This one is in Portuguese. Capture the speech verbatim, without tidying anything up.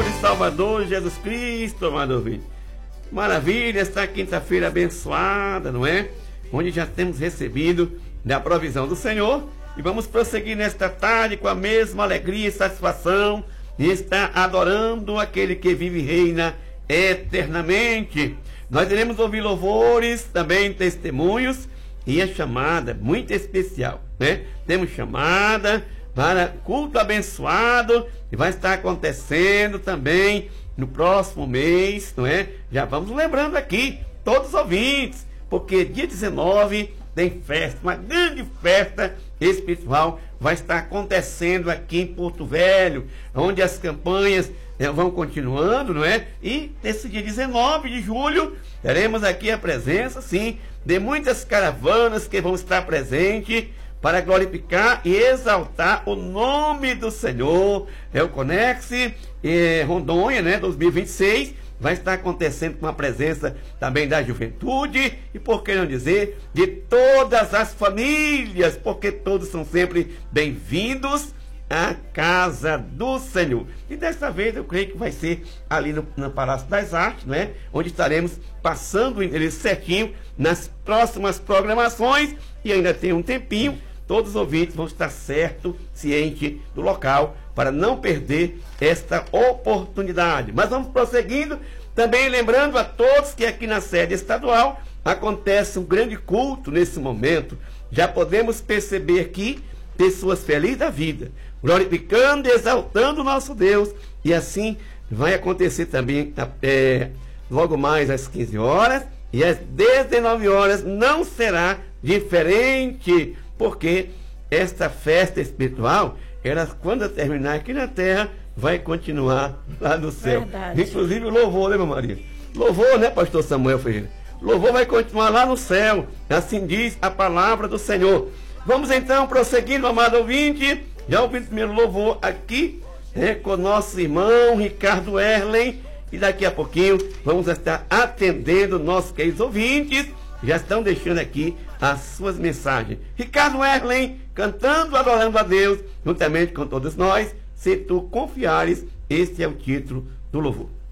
Senhor e Salvador Jesus Cristo, amado ouvinte. Maravilha, esta quinta-feira abençoada, não é? Onde já temos recebido da provisão do Senhor e vamos prosseguir nesta tarde com a mesma alegria e satisfação e estar adorando aquele que vive e reina eternamente. Nós iremos ouvir louvores, também testemunhos e a chamada muito especial, né? Temos chamada para culto abençoado e vai estar acontecendo também no próximo mês, não é? Já vamos lembrando aqui, todos os ouvintes, porque dia dezenove tem festa, uma grande festa espiritual vai estar acontecendo aqui em Porto Velho, onde as campanhas eh, vão continuando, não é? E nesse dia dezenove de julho teremos aqui a presença, sim, de muitas caravanas que vão estar presentes para glorificar e exaltar o nome do Senhor. É o Conexe eh, Rondônia, né, dois mil e vinte e seis, vai estar acontecendo com a presença também da juventude e, por que não dizer, de todas as famílias, porque todos são sempre bem-vindos à casa do Senhor. E dessa vez eu creio que vai ser ali no, no Palácio das Artes, né, onde estaremos passando ele certinho nas próximas programações e ainda tem um tempinho. Todos os ouvintes vão estar certo, ciente do local, para não perder esta oportunidade. Mas vamos prosseguindo, também lembrando a todos que aqui na sede estadual acontece um grande culto nesse momento. Já podemos perceber aqui pessoas felizes da vida, glorificando e exaltando o nosso Deus. E assim vai acontecer também é, logo mais às quinze horas e às dezenove horas não será diferente, porque esta festa espiritual, ela, quando terminar aqui na terra, vai continuar lá no céu. Verdade. Inclusive o louvor, né, minha Maria? Louvor, né, pastor Samuel Ferreira? Louvor vai continuar lá no céu, assim diz a palavra do Senhor. Vamos então prosseguindo, amado ouvinte, já ouvi o primeiro louvor aqui, né, com nosso irmão Ricardo Erlen, e daqui a pouquinho vamos estar atendendo nossos queridos ouvintes, já estão deixando aqui as suas mensagens. Ricardo Erlen, cantando, adorando a Deus, juntamente com todos nós, se tu confiares, este é o título do louvor.